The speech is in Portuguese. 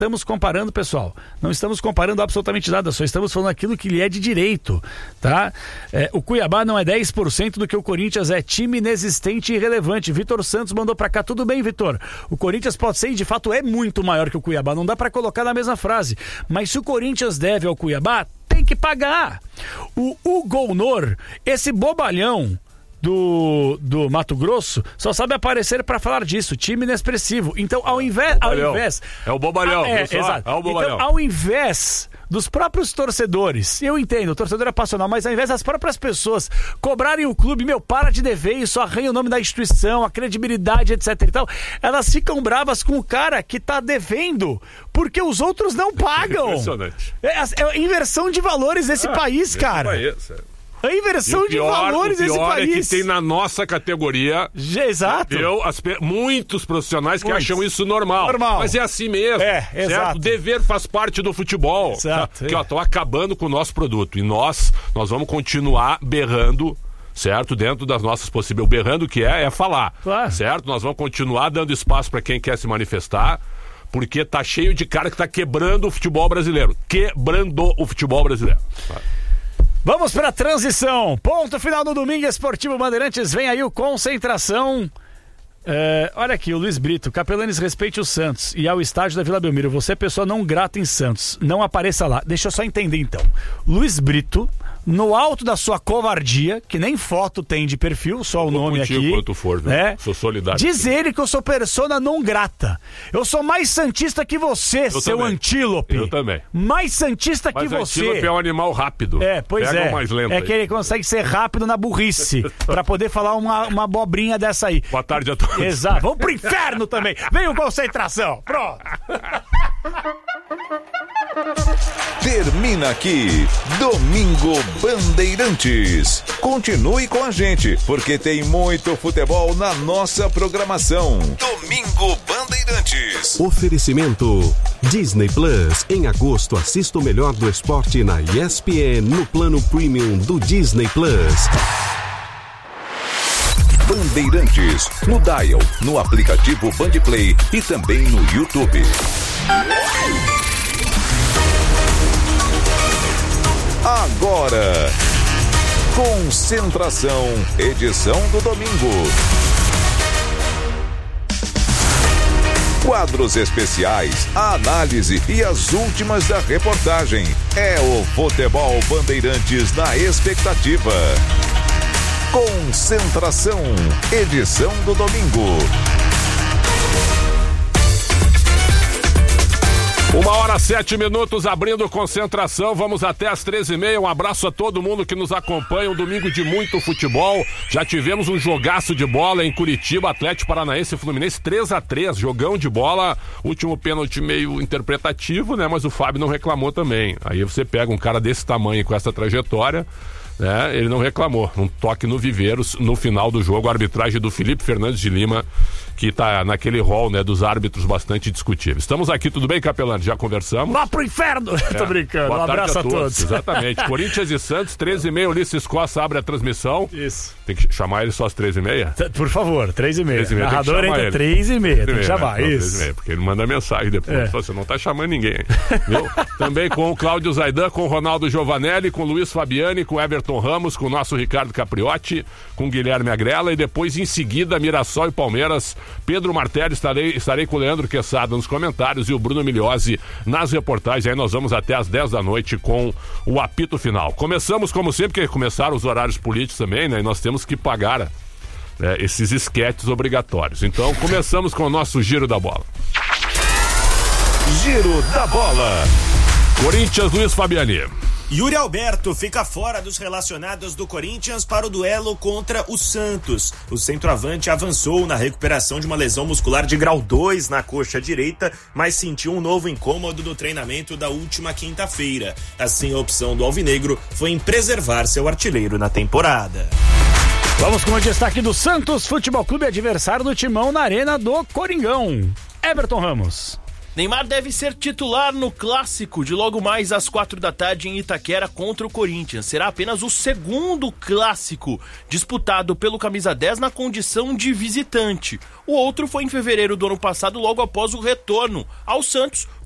estamos comparando, pessoal. Não estamos comparando absolutamente nada, só estamos falando aquilo que lhe é de direito, tá? O Cuiabá não é 10% do que o Corinthians é, time inexistente e irrelevante. Vitor Santos mandou pra cá, tudo bem, Vitor? O Corinthians pode ser e de fato é muito maior que o Cuiabá, não dá pra colocar na mesma frase. Mas se o Corinthians deve ao Cuiabá, tem que pagar. O Hugo Nor, esse bobalhão do Mato Grosso, só sabe aparecer para falar disso, time inexpressivo. Então, ao invés é o bobalhão, exato. É o bobalhão. Então, ao invés dos próprios torcedores, eu entendo, o torcedor é passional, mas ao invés das próprias pessoas cobrarem o clube, para de dever, isso arranha o nome da instituição, a credibilidade, etc e tal, elas ficam bravas com o cara que tá devendo, porque os outros não pagam. Impressionante. É a inversão de valores desse país, cara. A inversão de valores desse país. É que tem na nossa categoria. Exato. Muitos profissionais que acham isso normal. Mas é assim mesmo. Certo? Exato. Dever faz parte do futebol. Exato. Que estão acabando com o nosso produto. E nós vamos continuar berrando, certo? Dentro das nossas possibilidades. Berrando que é falar. Claro. Certo? Nós vamos continuar dando espaço para quem quer se manifestar. Porque tá cheio de cara que tá quebrando o futebol brasileiro. Quebrando o futebol brasileiro. Vamos para a transição. Ponto final do Domingo Esportivo Bandeirantes. Vem aí o Concentração. Olha aqui, o Luiz Brito. Capelanes, respeite o Santos e ao estádio da Vila Belmiro. Você é pessoa não grata em Santos. Não apareça lá. Deixa eu só entender então. Luiz Brito, no alto da sua covardia, que nem foto tem de perfil, só o nome aqui. Quanto for, né? Sou solidário. Diz ele que eu sou persona não grata. Eu sou mais santista que você, seu também. Antílope. Eu também. Mais santista que você. Antílope é um animal rápido. Pois Pega mais lento que ele consegue ser rápido na burrice, pra poder falar uma abobrinha dessa aí. Boa tarde a todos. Exato. Vamos pro inferno também. Vem o Concentração. Pronto. Termina aqui Domingo Bandeirantes. Continue com a gente, porque tem muito futebol na nossa programação. Domingo Bandeirantes. Oferecimento Disney Plus. Em agosto, assista o melhor do esporte na ESPN no plano premium do Disney Plus. Bandeirantes, no Dial, no aplicativo Bandplay e também no YouTube. Agora, Concentração, edição do domingo. Quadros especiais, a análise e as últimas da reportagem. É o Futebol Bandeirantes na expectativa. Concentração, edição do domingo. 1h07, abrindo Concentração, vamos até às 13h30, um abraço a todo mundo que nos acompanha, um domingo de muito futebol, já tivemos um jogaço de bola em Curitiba, Atlético Paranaense e Fluminense, 3-3, jogão de bola, último pênalti meio interpretativo, né, mas o Fábio não reclamou também, aí você pega um cara desse tamanho com essa trajetória, né, ele não reclamou, um toque no Viveiros no final do jogo, a arbitragem do Felipe Fernandes de Lima, que está naquele rol, né, dos árbitros bastante discutíveis. Estamos aqui, tudo bem, Capelano? Já conversamos? Vá pro inferno! Tô brincando. Boa um abraço a todos. Exatamente. Corinthians e Santos, 13h30, Ulisses Costa abre a transmissão. Isso. Tem que chamar ele só às 13h30? Por favor, 13h30. Narrador entra 3h30. Tem que chamar, né? isso. 3h30, porque ele manda mensagem depois. Você não tá chamando ninguém. Viu? Também com o Cláudio Zaidan, com o Ronaldo Giovanelli, com o Luiz Fabiani, com o Everton Ramos, com o nosso Ricardo Capriotti, com o Guilherme Agrela e depois, em seguida, Mirassol e Palmeiras, Pedro Martelli, estarei com o Leandro Quesada nos comentários e o Bruno Migliozzi nas reportagens. Aí nós vamos até às 10 da noite com o apito final. Começamos, como sempre, que começaram os horários políticos também, né? E nós temos que pagar esses esquetes obrigatórios. Então, começamos com o nosso Giro da Bola. Giro da Bola. Corinthians, Luiz Fabiani. Yuri Alberto fica fora dos relacionados do Corinthians para o duelo contra o Santos. O centroavante avançou na recuperação de uma lesão muscular de grau 2 na coxa direita, mas sentiu um novo incômodo no treinamento da última quinta-feira. Assim, a opção do alvinegro foi em preservar seu artilheiro na temporada. Vamos com o destaque do Santos Futebol Clube, adversário do Timão na Arena do Coringão. Everton Ramos. Neymar deve ser titular no clássico de logo mais às 4 da tarde em Itaquera contra o Corinthians. Será apenas o segundo clássico disputado pelo camisa 10 na condição de visitante. O outro foi em fevereiro do ano passado, logo após o retorno ao Santos